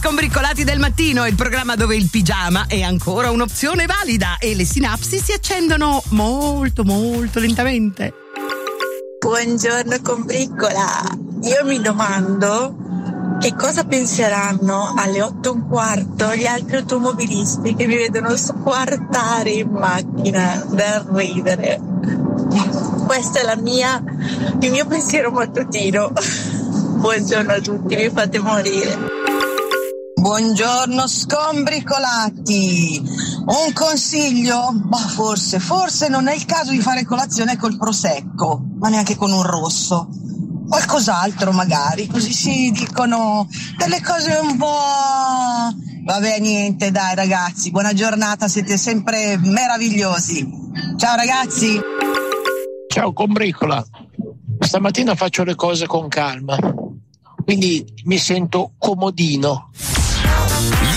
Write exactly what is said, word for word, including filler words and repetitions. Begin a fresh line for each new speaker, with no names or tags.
Scombricolati del mattino, il programma dove il pigiama è ancora un'opzione valida e le sinapsi si accendono molto molto lentamente.
Buongiorno combricola, io mi domando che cosa penseranno alle otto e un quarto gli altri automobilisti che mi vedono squartare in macchina da ridere. Questo è la mia, il mio pensiero mattutino. Buongiorno a tutti, mi fate morire.
Buongiorno scombricolati, un consiglio? Ma forse, forse non è il caso di fare colazione col prosecco, ma neanche con un rosso, qualcos'altro magari, così si dicono delle cose un po'... Vabbè, niente, dai ragazzi, buona giornata, siete sempre meravigliosi, ciao ragazzi.
Ciao combricola, stamattina faccio le cose con calma, quindi mi sento comodino.